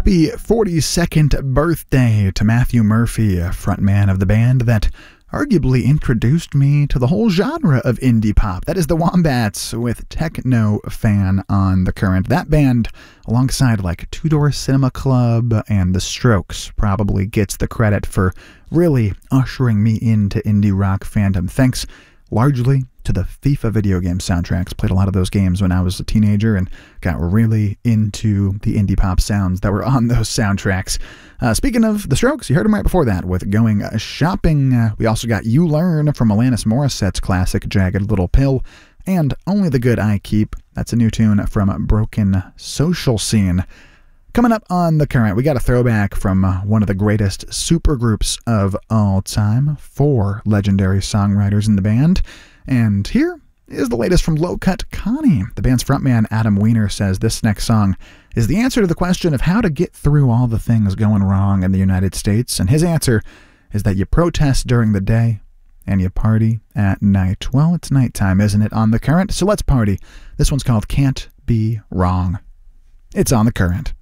Happy 42nd birthday to Matthew Murphy, frontman of the band that arguably introduced me to the whole genre of indie pop. That is the Wombats with Techno Fan on the current. That band, alongside like Two Door Cinema Club and The Strokes, probably gets the credit for really ushering me into indie rock fandom. Thanks largely to the FIFA video game soundtracks. Played a lot of those games when I was a teenager and got really into the indie pop sounds that were on those soundtracks. Speaking of The Strokes, you heard them right before that with Going Shopping. We also got You Learn from Alanis Morissette's classic Jagged Little Pill, and Only the Good I Keep. That's a new tune from Broken Social Scene. Coming up on the current, we got a throwback from one of the greatest supergroups of all time, 4 legendary songwriters in the band. And here is the latest from Low Cut Connie. The band's frontman Adam Weiner says this next song is the answer to the question of how to get through all the things going wrong in the United States. And his answer is that you protest during the day and you party at night. Well, it's nighttime, isn't it, on the current? So let's party. This one's called Can't Be Wrong. It's on the current.